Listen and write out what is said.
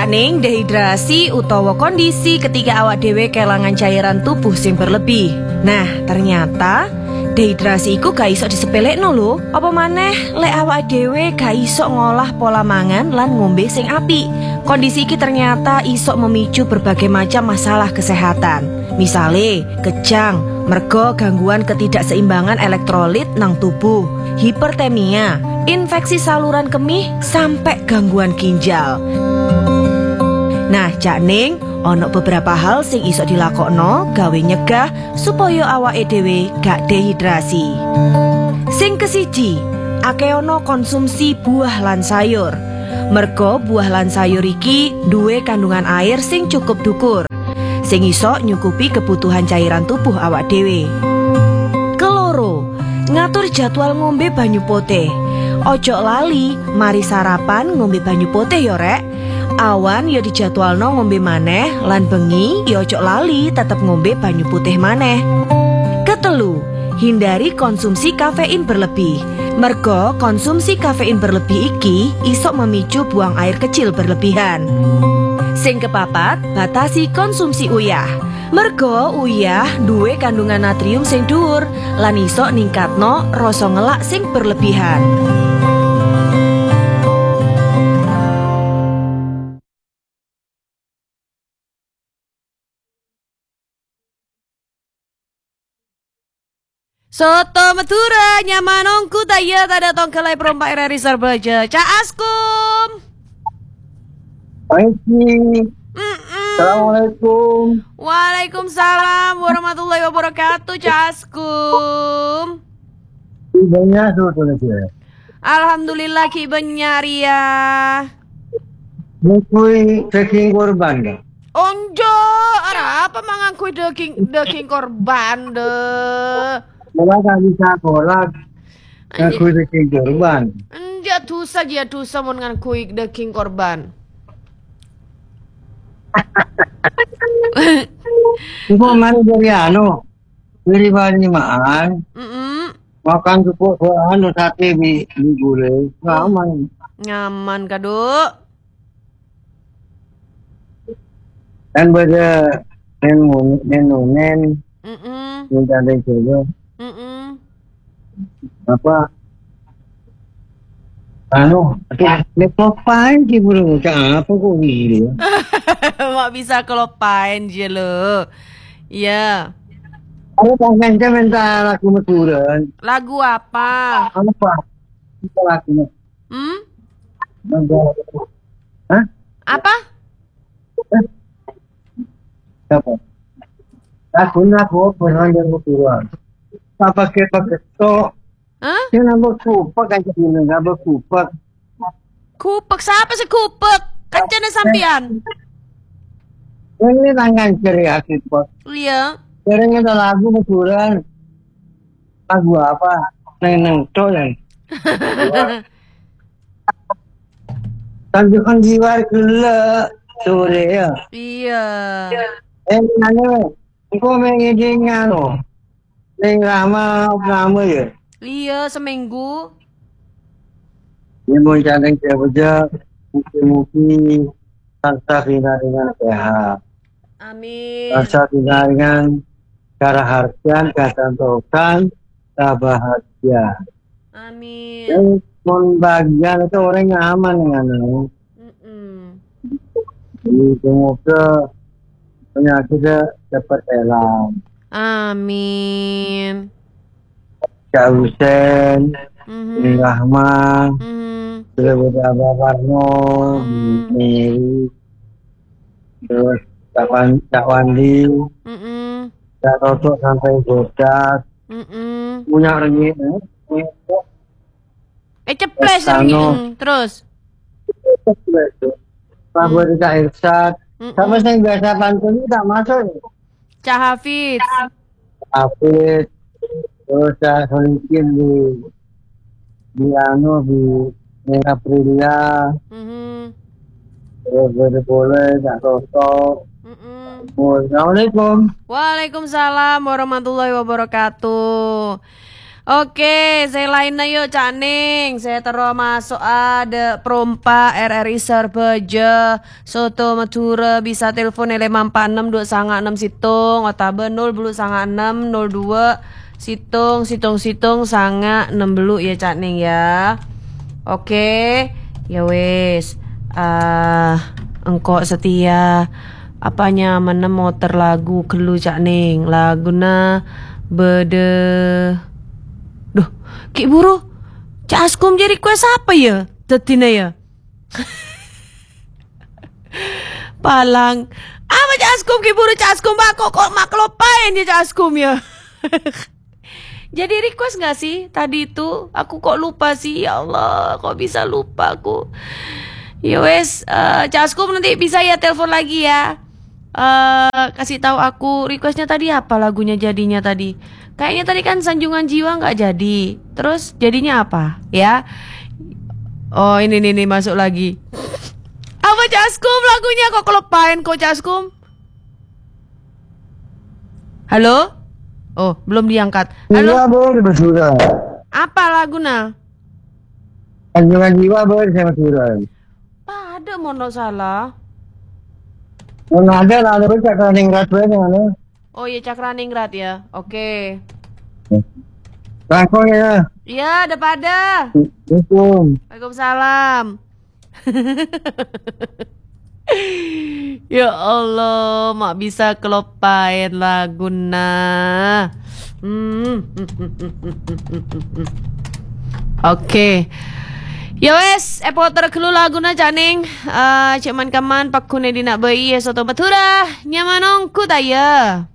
Cak Ning, dehidrasi utawa kondisi ketika awak dhewe kelangan cairan tubuh sing berlebih. Nah, ternyata dehidrasi iku gak iso disepelekno lho. Apa maneh lek awak dhewe gak iso ngolah pola mangan lan ngombe sing apik. Kondisi iki ternyata iso memicu berbagai macam masalah kesehatan. Misale, kejang, mergo gangguan ketidakseimbangan elektrolit nang tubuh, hipertemia, infeksi saluran kemih, sampai gangguan ginjal. Nah, Cak Ning, ono beberapa hal sing iso dilakokno gawe nyegah supaya awake dhewe gak dehidrasi. Sing kesiji, akeono konsumsi buah lan sayur. Mergo buah lan sayur iki duwe kandungan air sing cukup dhuwur, sing iso nyukupi kebutuhan cairan tubuh awak dhewe. Keloro, ngatur jadwal ngombe banyu putih. Ojo lali, mari sarapan ngombe banyu putih yo rek. Awan yo dijadwalno ngombe maneh, lan bengi yo ojo lali tetep ngombe banyu putih maneh. Ketelu, hindari konsumsi kafein berlebih. Mergo konsumsi kafein berlebih iki iso memicu buang air kecil berlebihan. Sing kepapat, batasi konsumsi uyah. Mergo uyah duwe kandungan natrium sing dhuwur lan iso ningkatno rasa ngelak sing berlebihan. Soto Madura nyamanongku daya tada tong kelai perompak RRI Sarbaja. Cak Askum. Baik. Assalamualaikum. Waalaikumsalam warahmatullahi wabarakatuh. Cak Askum. Ibanya sebetulnya dia. Alhamdulillah kibenya Ria. Mukui daging korban kan? Onjo, apa mangan kue daging korban deh. Malah tak bisa kolak. Aku daging korban. Enja dosa dia dosa mau ngan kue daging korban. Ibu mari dari dari bani maan. Makan cukup sate di gulai. Nyaman. Nyaman kado. Dan pada nen minta deh apa lepopain sih bro, apa kok gini ya? Mak bisa kelopain je lo. Iya. Aku pengen minta lagu Maduran. Lagu apa? Apa? Kita lagu. Hah? Apa? Apa? Lagu apa yang Maduran? Pakai to. Hah? Yang nambah kupak aja dulu, nambah kupak. Kupek siapa sih kupek? Kancana sampian. Ini tangan ceria kupak. Iya. Sering ada lagu Maduran. Lagu apa? Neng to yang. Tanjukan jiwa gila sore ya. Iya. Nane, engkau mengidingnya no. Neng lama ya. Iya, seminggu. Ini mau cadang kerja, mungkin rasa dengan sehat. Amin. Rasa dengan cara harfian, kesantosan, bahagia. Amin. Jadi, bagian itu orang yang aman dengan ini. Jadi, semoga penyakitnya dapat hilang. Amin. Kak Husen, Rahma, terus beberapa Warno, Mary, terus Kak Wandi, Kak Toto sampai Godak, punya rengit, ceples rengit, terus. Ceples tuh. Favorit Kak Irsad, sama yang biasa pantun tak masuk. Cak Hafiz. Hafiz. Terus saya selikin di Aprilia, terus boleh tak Toto. Assalamualaikum. Waalaikumsalam warahmatullahi wabarakatuh. Oke, saya lain na yuk Cak Ning. Saya terus masuk ada perompa RRI Serbeja Soto Madura bisa telepon 546 situng Otabe 0 situng sanga 6 belu ya Cak Ning ya. Oke, ya wes. Engkau setia apanya mana motor lagu kelu Cak Ning laguna bede. Duh, Ki Buru, Cak Askum jadi request apa ya? Tetina ya. Palang. Apa Cak Askum Ki Buru Cak Askum kok mak kelopain ya Cak Askum ya. Jadi request gak sih tadi itu? Aku kok lupa sih, ya Allah, kok bisa lupa aku. Ya wes, Cak Askum nanti bisa ya telepon lagi ya. Kasih tahu aku requestnya tadi apa lagunya jadinya tadi. Kayaknya tadi kan Sanjungan Jiwa nggak jadi. Terus jadinya apa? Ya. Oh ini masuk lagi. Apa Cak Askum lagunya kok kelupain kok Cak Askum? Halo? Oh belum diangkat. Halo. Jiwa boleh Madura. Apa laguna? Sanjungan Jiwa boleh saya Madura. Ada mono salah. Ada lalu Cakraningrat mana? Oh iya Cakraningrat ya. Oke. Rangkong ya. Iya, ada pada. Assalamualaikum. Waalaikumsalam. Ya Allah, mak bisa kelopain laguna. Oke. Ya wes, epoter kelu laguna Caning. Cuman kaman pakune dina bayi ya soto batura. Nyamanong ku taya.